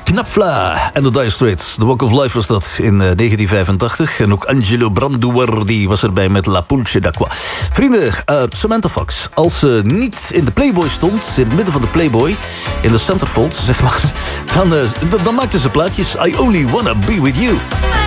Knapfla en de Dire Straits. The Walk of Life was dat in 1985. En ook Angelo Branduardi was erbij met La Pulce d'Acqua. Vrienden, Samantha Fox. Als ze niet in de Playboy stond, in het midden van de Playboy, in de centerfold, zeg maar, dan maakte ze plaatjes. I Only Wanna Be With You.